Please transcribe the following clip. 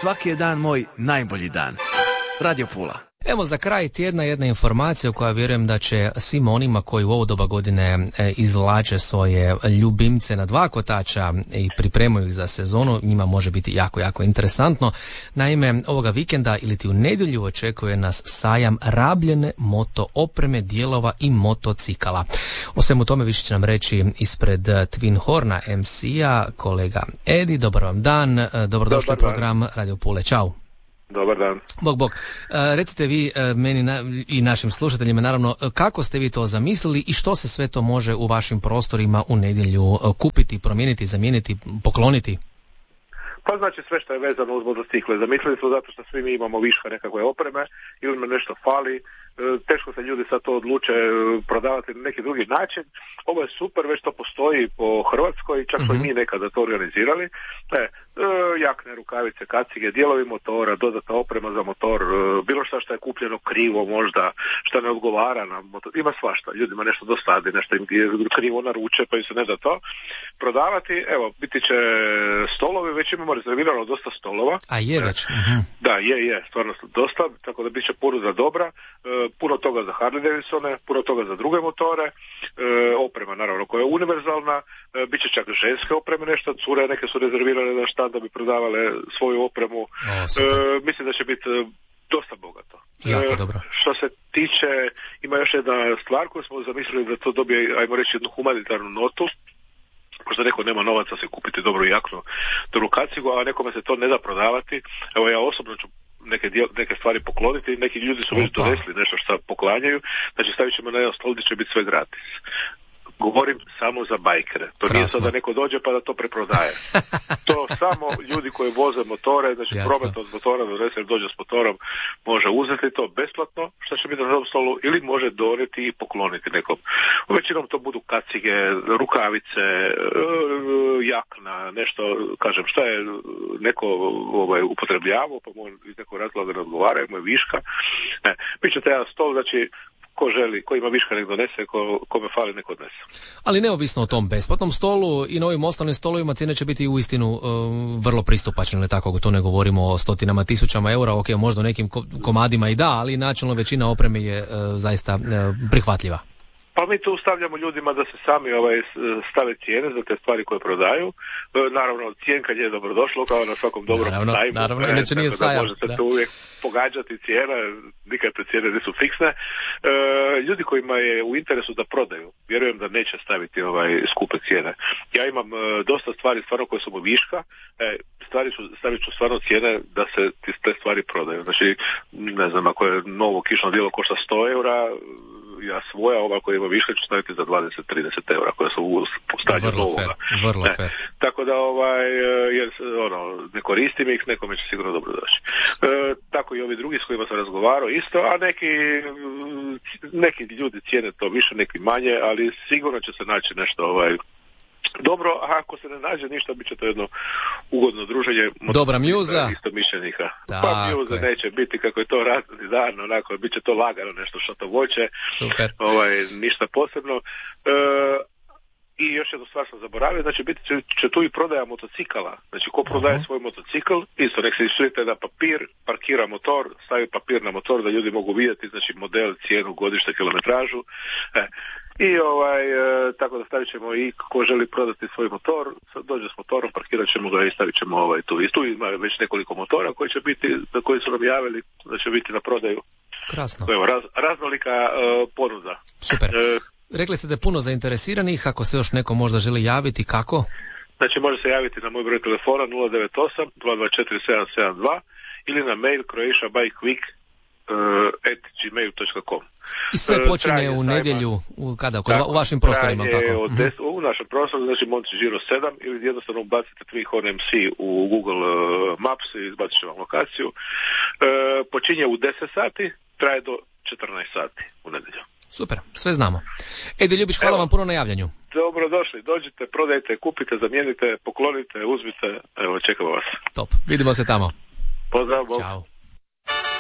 svaki je dan moj najbolji dan. Radio Pula. Evo za kraj tjedna jedna informacija koja vjerujem da će svim onima koji u ovo doba godine izvlače svoje ljubimce na dva kotača i pripremaju ih za sezonu, njima može biti jako, jako interesantno. Naime, ovoga vikenda ili ti u nedjelju očekuje nas sajam rabljene moto opreme, dijelova i motocikala. O svemu tome više će nam reći ispred Twin Horna MC-a kolega Edi. Dobar vam dan, dobrodošli u program Radio Pule. Ćao. Dobar dan. Bog. Recite vi meni i našim slušateljima naravno kako ste vi to zamislili i što se sve to može u vašim prostorima u nedjelju kupiti, promijeniti, zamijeniti, pokloniti? Pa znači sve što je vezano uz motocikle. Zamislili smo zato što svi mi imamo viška nekakve opreme ili nam nešto fali. Teško se ljudi sad to odluče prodavati na neki drugi način. Ovo je super, već to postoji po Hrvatskoj, čak smo i mi nekada to organizirali. Jakne, rukavice, kacige, dijelovi motora, dodatna oprema za motor, bilo što je kupljeno krivo možda, što ne odgovara na motor. Ima svašta, ljudima nešto dosadi, nešto im je krivo naruče pa im se ne da to prodavati. Evo, biti će stolovi, već imamo rezervirano dosta stolova. A je već? Da, je, stvarno dosta, tako da bit će ponuda dobra. Puno toga za Harley Davidsone, puno toga za druge motore, oprema naravno koja je univerzalna, bit će čak ženske opreme nešto, cure neke su rezervirane na štand da bi prodavale svoju opremu. Mislim da će biti dosta bogato. Jako dobro. Što se tiče, ima još jedna stvar koju smo zamislili da to dobije, ajmo reći, jednu humanitarnu notu. Možda neko nema novaca se kupiti dobru jaknu, dobru kacigu, a nekome se to ne da prodavati. Evo ja osobno ću neke stvari pokloniti, neki ljudi su već donesli nešto što poklanjaju, znači stavit ćemo na jedan stol gdje će biti sve gratis. Govorim samo za bajkere. To nije sad da neko dođe pa da to preprodaje. To samo ljudi koji voze motore, znači promet od motora donese, dođe s motorom, može uzeti to besplatno, što će biti na tom stolu, ili može doneti i pokloniti nekom. Većinom to budu kacige, rukavice, jakna, nešto, kažem, šta je neko upotrebljavao, pa mu iz nekog razloga ne odgovara, mu je viška. Biće taj jedan stol, znači ko želi, ko ima viška nek donese, kome fali nek odnese. Ali neovisno o tom besplatnom stolu i novim ostalim stolovima cijene će biti uistinu vrlo pristupačne, ili tako, to ne govorimo o stotinama tisućama eura, ok, možda o nekim komadima i da, ali načelno većina opreme je zaista prihvatljiva. Pa mi tu stavljamo ljudima da se sami stave cijene za te stvari koje prodaju. Naravno, cijenka je dobrodošlo kao na svakom dobrom sajmu. Naravno, inače nije sajam. Možete tu uvijek pogađati cijena, nikad te cijene nisu fiksne. Ljudi kojima je u interesu da prodaju, vjerujem da neće staviti skupe cijene. Ja imam dosta stvari stvarno koje su mu viška, stavit ću stvarno cijene da se te stvari prodaju. Znači, ne znam, ako je novo kišno djelo košta 100 eura, ja svoja, ova koja ima viška ću staviti za 20-30 eura koja su u stanju novoga. Vrlo fair. Tako da jer ne koristim ih, nekome će sigurno dobro doći. Tako i ovi drugi s kojima sam razgovarao isto, a neki ljudi cijene to više, neki manje, ali sigurno će se naći nešto dobro, a ako se ne nađe ništa, bit će to jedno ugodno druženje. Dobra mjuza. Istomišljenika. Pa mjuza neće biti kako je to radni dan, onako, bit će to lagano nešto što to voće. Super. Ništa posebno. I još jednu stvar sam zaboravio, znači biti će tu i prodaja motocikala. Znači ko prodaje svoj motocikl, isto nek se išlite na papir, parkira motor, stavi papir na motor da ljudi mogu vidjeti, znači model, cijenu, godište, kilometražu. I tako da stavit ćemo i ko želi prodati svoj motor, dođe s motorom, parkirat ćemo ga i stavit ćemo tu. I tu ima već nekoliko motora koji će biti, koji su nam javili da će biti na prodaju. Krasno. Evo, raznolika ponuda. Super. Rekli ste da je puno zainteresiranih, ako se još neko možda želi javiti, kako? Znači može se javiti na moj broj telefona 098 224 772 ili na mail croatiabikeweek@gmail.com. I sve počinje u nedjelju, u vašim prostorima? U našem prostoru, znači Monte Giro 7, ili jednostavno ubacite Twin Horn MC u Google Maps i izbacit će vam lokaciju. Počinje u 10 sati, traje do 14 sati u nedjelju. Super, sve znamo. Edi Ljubić, hvala vam puno na javljanju. Dobro došli, dođite, prodajte, kupite, zamijenite, poklonite, uzmite, evo čekamo vas. Top, vidimo se tamo. Pozdrav, bok. Ćao.